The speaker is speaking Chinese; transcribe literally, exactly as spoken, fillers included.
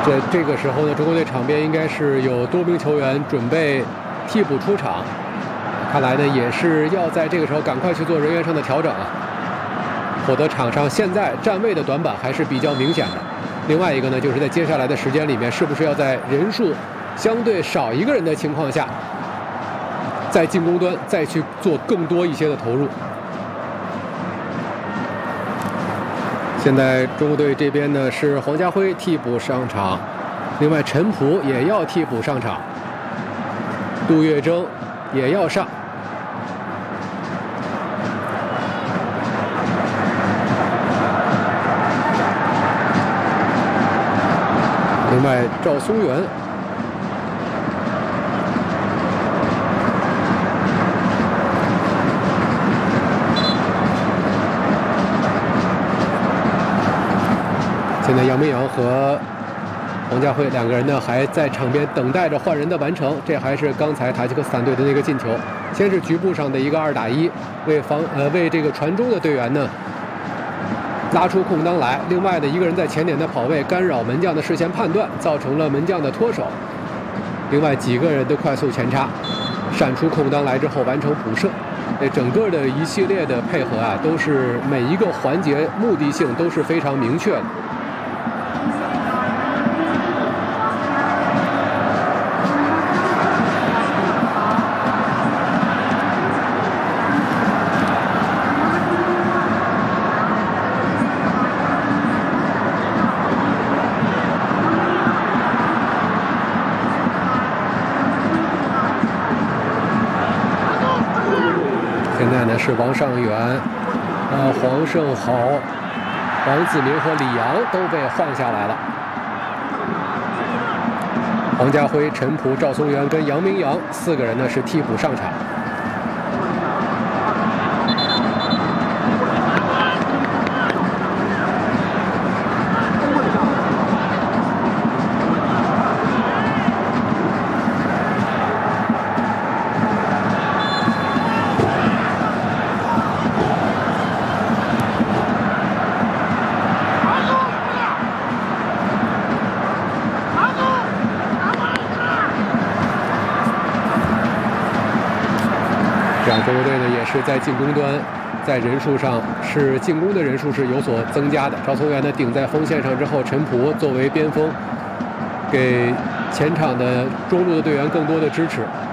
这这个时候呢，中国队场边应该是有多名球员准备替补出场，看来呢也是要在这个时候赶快去做人员上的调整啊，否则场上现在站位的短板还是比较明显的。另外一个呢，就是在接下来的时间里面，是不是要在人数相对少一个人的情况下，在进攻端再去做更多一些的投入。现在中国队这边呢是黄家辉替补上场，另外陈普也要替补上场，杜月笙也要上。另外赵松元。现在杨明洋和黄家辉两个人呢还在场边等待着换人的完成，这还是刚才塔吉克斯坦队的那个进球。先是局部上的一个二打一，为防呃为这个传中的队员呢拉出空当来，另外的一个人在前点的跑位干扰门将的视线判断，造成了门将的脱手。另外几个人的快速前插，闪出空当来之后完成补射。这整个的一系列的配合啊，都是每一个环节目的性都是非常明确的。现在呢是王上元、呃黄胜豪、王子明和李阳都被换下来了。黄家辉、陈普、赵松元跟杨明洋四个人呢是替补上场。这样中国队呢也是在进攻端，在人数上是进攻的人数是有所增加的。赵松元呢顶在锋线上之后，陈普作为边锋，给前场的中路的队员更多的支持。